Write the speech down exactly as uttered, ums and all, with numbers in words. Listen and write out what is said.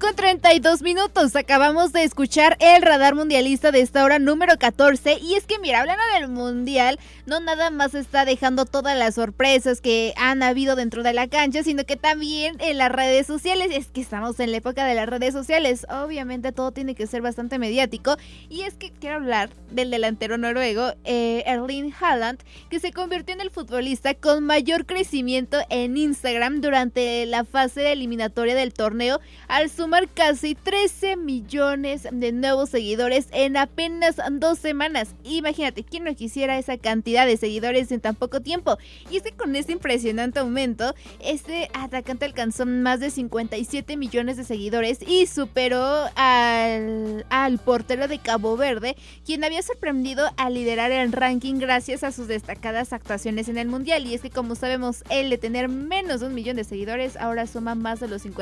con treinta y dos minutos. Acabamos de escuchar el radar mundialista de esta hora número catorce. Y es que mira, hablando del mundial, no nada más está dejando todas las sorpresas que han habido dentro de la cancha, sino que también en las redes sociales. Es que estamos en la época de las redes sociales. Obviamente todo tiene que ser bastante mediático. Y es que quiero hablar del delantero noruego, eh, Erling Haaland, que se convirtió en el futbolista con mayor crecimiento en Instagram durante la fase eliminatoria del torneo, al sumar casi trece millones de nuevos seguidores en apenas dos semanas. Imagínate, ¿quién no quisiera esa cantidad de seguidores en tan poco tiempo? Y es que con este impresionante aumento, este atacante alcanzó más de cincuenta y siete millones de seguidores y superó al, al portero de Cabo Verde, quien había sorprendido a liderar el ranking gracias a sus destacadas actuaciones en el mundial. Y es que, como sabemos, él de tener menos de un millón de seguidores, ahora suma más de los cincuenta